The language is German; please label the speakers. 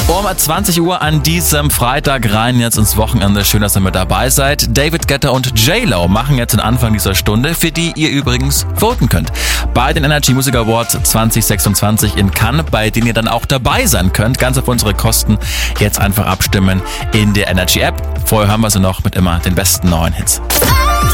Speaker 1: Um 20 Uhr an diesem Freitag rein jetzt ins Wochenende. Schön, dass ihr mit dabei seid. David Guetta und J-Lo machen jetzt den Anfang dieser Stunde, für die ihr übrigens voten könnt. Bei den Energy Music Awards 2026 in Cannes, bei denen ihr dann auch dabei sein könnt. Ganz auf unsere Kosten. Jetzt einfach abstimmen in der Energy App. Vorher hören wir sie noch mit immer den besten neuen Hits.